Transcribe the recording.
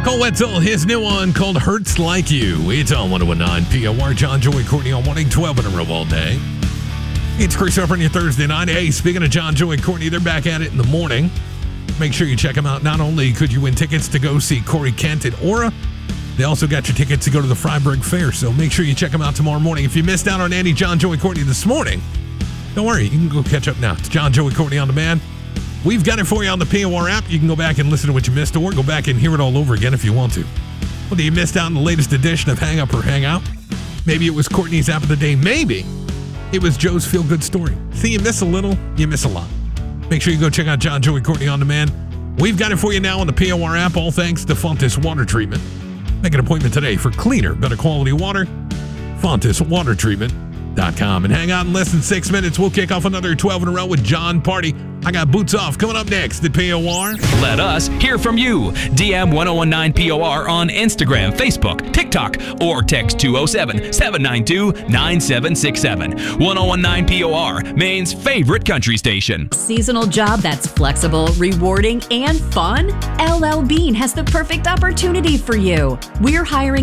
Cole Wetzel, his new one called Hurts Like You. It's on 101.9 POR. John, Joey, Courtney on 112 in a row all day. It's Chris Harper on your Thursday night. Hey, speaking of John, Joey, Courtney, they're back at it in the morning. Make sure you check them out. Not only could you win tickets to go see Corey Kent at Aura, they also got your tickets to go to the Freiburg Fair. So make sure you check them out tomorrow morning. If you missed out on Andy, John, Joey, Courtney this morning, don't worry. You can go catch up now. It's John, Joey, Courtney on demand. We've got it for you on the POR app. You can go back and listen to what you missed or go back and hear it all over again if you want to. Whether you missed out on the latest edition of Hang Up or Hang Out, maybe it was Courtney's app of the day, maybe it was Joe's feel-good story. See, you miss a little, you miss a lot. Make sure you go check out John, Joey, Courtney on demand. We've got it for you now on the POR app, all thanks to Fontis Water Treatment. Make an appointment today for cleaner, better quality water. FontisWaterTreatment.com. And hang out in less than 6 minutes. We'll kick off another 12 in a row with John Party. I got Boots Off coming up next at POR. Let us hear from you. DM 1019 POR on Instagram, Facebook, TikTok, or text 207-792-9767. 1019 POR, Maine's favorite country station. Seasonal job that's flexible, rewarding, and fun? LL Bean has the perfect opportunity for you. We're hiring